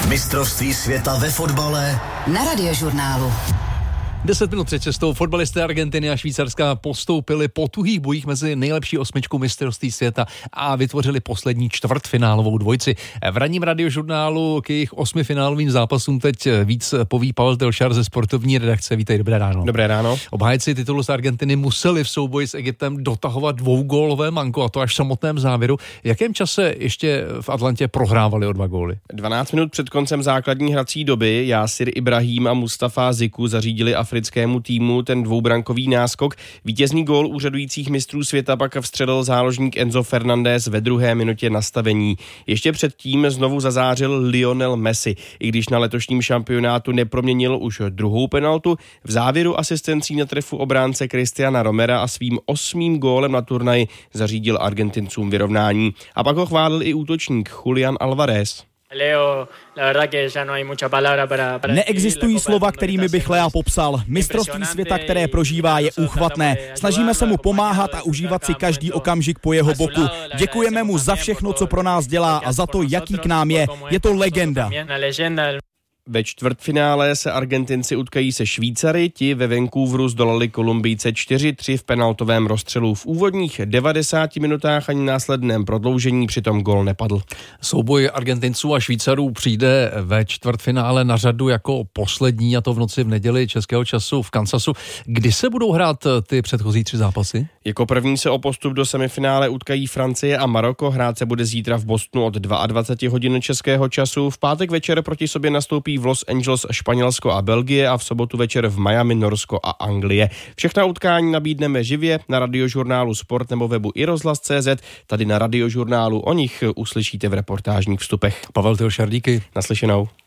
Mistrovství světa ve fotbale na Radiožurnálu. 10 minut před cestou fotbalisté Argentiny a Švýcarska postoupili po tuhých bojích mezi nejlepší osmičkou mistrovství světa a vytvořili poslední čtvrtfinálovou dvojici. V ranním Radiožurnálu k jejich 8 finálovým zápasům teď víc poví Pavel Telšar ze sportovní redakce. Vítej, dobré ráno. Dobré ráno. Obhájci titulu z Argentiny museli v souboji s Egyptem dotahovat dvougólové manko, a to až v samotném závěru. V jakém čase ještě v Atlantě prohrávali o 2 góly? 12 minut před koncem základní hrací doby Jásir Ibrahim a Mustafa Ziku zařídili africkému týmu ten dvoubrankový náskok. Vítězný gól úřadujících mistrů světa pak vstřelil záložník Enzo Fernandez ve 2. minutě nastavení. Ještě předtím znovu zazářil Lionel Messi, i když na letošním šampionátu neproměnil už druhou penaltu. V závěru asistencí na trefu obránce Cristiana Romera a svým 8. gólem na turnaji zařídil Argentincům vyrovnání. A pak ho chválil i útočník Julián Álvarez. Neexistují slova, kterými bych Lea popsal. Mistrovství světa, které prožívá, je úchvatné. Snažíme se mu pomáhat a užívat si každý okamžik po jeho boku. Děkujeme mu za všechno, co pro nás dělá a za to, jaký k nám je. Je to legenda. Ve čtvrtfinále se Argentinci utkají se Švýcary, ti ve Vancouveru zdolali Kolumbijce 4-3 v penaltovém rozstřelu. V úvodních 90 minutách ani následném prodloužení přitom gól nepadl. Souboj Argentinců a Švýcarů přijde ve čtvrtfinále na řadu jako poslední, a to v noci v neděli českého času v Kansasu. Kdy se budou hrát ty předchozí 3 zápasy? Jako první se o postup do semifinále utkají Francie a Maroko. Hrát se bude zítra v Bostonu od 22 hodin českého času. V pátek večer proti sobě nastoupí v Los Angeles Španělsko a Belgie a v sobotu večer v Miami Norsko a Anglie. Všechna utkání nabídneme živě na Radiožurnálu Sport nebo webu iRozhlas.cz. Tady na Radiožurnálu o nich uslyšíte v reportážních vstupech. Pavel Telšar, díky. Naslyšenou.